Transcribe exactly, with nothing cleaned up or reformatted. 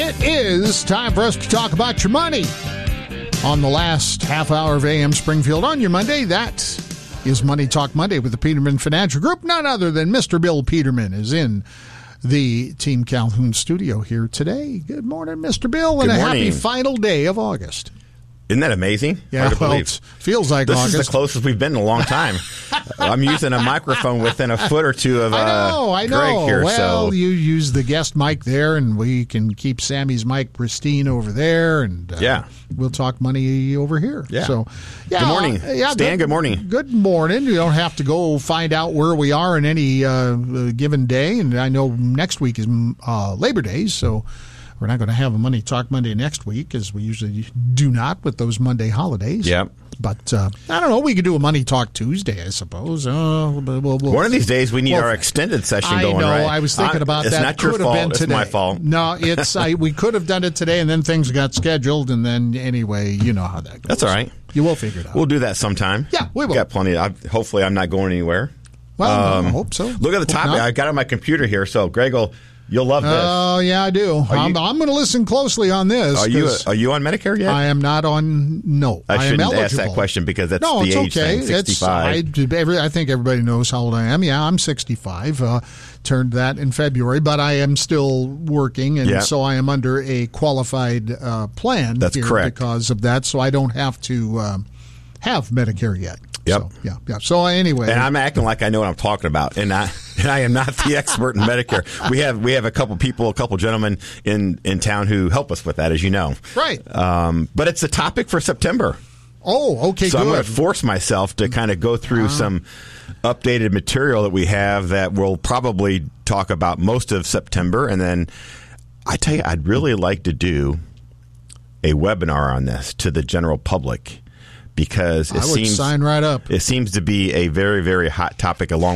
It is time for us to talk about your money on the last half hour of A M Springfield on your Monday. That is Money Talk Monday with the Peterman Financial Group. None other than Mister Bill Peterman is in the Team Calhoun studio here today. Good morning, Mister Bill, and Good a morning. happy final day of August. Isn't that amazing? Yeah, Hard to well, believe. it feels like this August. is the closest we've been in a long time. I'm using a microphone within a foot or two of uh, I know, I know. Greg here. Well, so. you use the guest mic there, and we can keep Sammy's mic pristine over there, and uh, Yeah. we'll talk money over here. Yeah. So, yeah. Good morning, uh, yeah, Stan. Good morning. Good morning. You don't have to go find out where we are in any uh, given day, and I know next week is uh, Labor Day, so we're not going to have a Money Talk Monday next week, as we usually do not with those Monday holidays. Yep. But uh, I don't know. We could do a Money Talk Tuesday, I suppose. Uh, we'll, we'll, One of these days, we need well, our extended session I going, know. right? I was thinking Uh, about it's that. It's not your Could have fault. been It's today. my fault. No, it's I. We could have done it today, and then things got scheduled, and then anyway, you know how that goes. That's all right. You will figure it out. We'll do that sometime. Yeah, we will. Got plenty. Of, hopefully, I'm not going anywhere. Well, Um, I hope so. Look at the Hope topic. not. I got it on my computer here, so Greg, will, you'll love this. Oh, yeah, I do. I'm, you- I'm going to listen closely on this. are you 'cause Are you on Medicare yet? I am not on. No, I am shouldn't eligible. ask that question because that's no, the it's age okay. thing, sixty-five. It's, I, every, I think everybody knows how old I am. Yeah, I'm sixty-five. Uh, turned that in February, but I am still working, and Yeah. so I am under a qualified uh, plan. That's here correct. because of that. So I don't have to um, have Medicare yet. Yep. So, yeah, yeah. So anyway, And I'm acting like I know what I'm talking about, and I and I am not the expert in Medicare. We have we have a couple people, a couple gentlemen in, in town who help us with that, as you know. right. Um, but it's a topic for September, Oh, okay, so good. I'm going to force myself to kind of go through some updated material that we have that we'll probably talk about most of September, and then I tell you, I'd really like to do a webinar on this to the general public. Because it I would seems sign right up. It seems to be a very, very hot topic, along